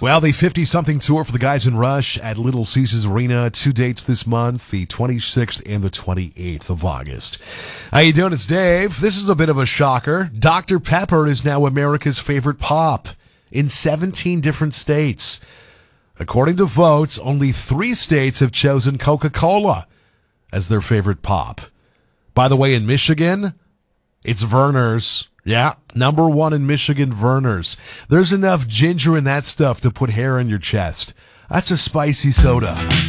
Well, the 50-something tour for the guys in Rush at Little Caesars Arena. 2 dates this month, the 26th and the 28th of August. How you doing? It's Dave. This is a bit of a shocker. Dr. Pepper is now America's favorite pop in 17 different states. According to votes, only 3 states have chosen Coca-Cola as their favorite pop. By the way, in Michigan, it's Vernors. Yeah, number 1 in Michigan, Vernors. There's enough ginger in that stuff to put hair on your chest. That's a spicy soda.